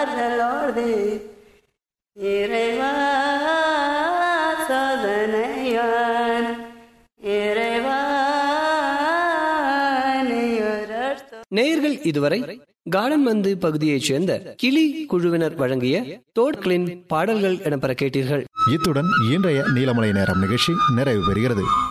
இறைவா சோதனையான் இறைவா. நேயர்கள் இதுவரை கார்டன் மந்து பகுதியைச் சேர்ந்த கிளி குழுவினர் வழங்கிய தோட்களின் பாடல்கள் இடம்பெற கேட்டீர்கள். இத்துடன் இன்றைய நீலமலை நேரம் நிகழ்ச்சி நிறைவு பெறுகிறது.